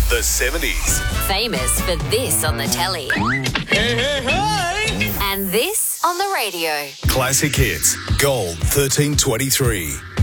The 70s. Famous for this on the telly. Hey, hey, hey! And this on the radio. Classic hits. Gold 1323.